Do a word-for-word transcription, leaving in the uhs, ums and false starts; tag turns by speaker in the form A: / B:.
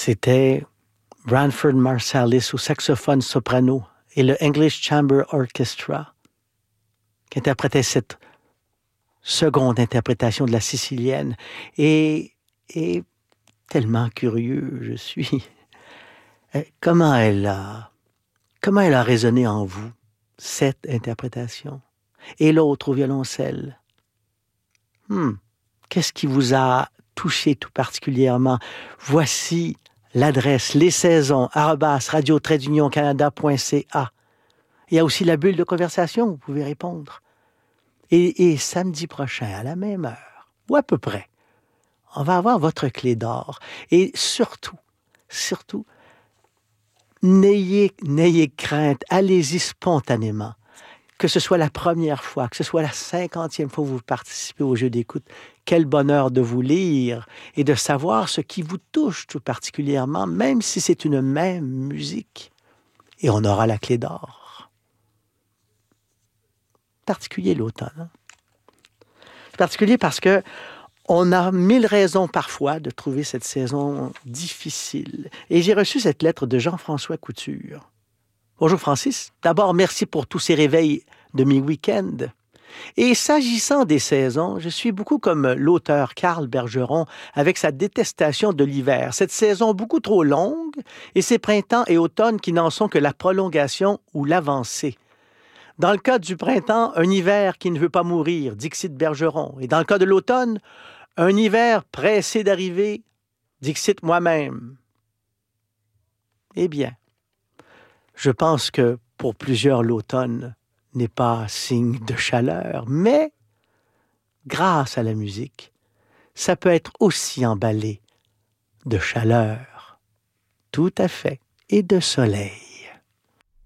A: C'était Branford Marsalis au saxophone soprano et le English Chamber Orchestra qui interprétait cette seconde interprétation de la sicilienne. Et, et tellement curieux je suis. Comment elle a, comment elle a résonné en vous, cette interprétation? Et l'autre au violoncelle. Hmm. Qu'est-ce qui vous a touché tout particulièrement? Voici l'adresse les saisons arobase radio trait d'union canada point c a. Il y a aussi la bulle de conversation, vous pouvez répondre. Et, et samedi prochain, à la même heure, ou à peu près, on va avoir votre clé d'or. Et surtout, surtout, n'ayez, n'ayez crainte, allez-y spontanément. Que ce soit la première fois, que ce soit la cinquantième fois que vous participez au jeu d'écoute, quel bonheur de vous lire et de savoir ce qui vous touche tout particulièrement, même si c'est une même musique. Et on aura la clé d'or. Particulier l'automne. Hein? C'est particulier parce que on a mille raisons parfois de trouver cette saison difficile. Et j'ai reçu cette lettre de Jean-François Couture. Bonjour Francis. D'abord, merci pour tous ces réveils de mes week-ends. Et s'agissant des saisons, je suis beaucoup comme l'auteur Carl Bergeron avec sa détestation de l'hiver. Cette saison beaucoup trop longue et ces printemps et automnes qui n'en sont que la prolongation ou l'avancée. Dans le cas du printemps, un hiver qui ne veut pas mourir, dixit Bergeron. Et dans le cas de l'automne, un hiver pressé d'arriver, dixit moi-même. Eh bien, je pense que pour plusieurs, l'automne n'est pas signe de chaleur, mais grâce à la musique, ça peut être aussi emballé de chaleur. Tout à fait. Et de soleil.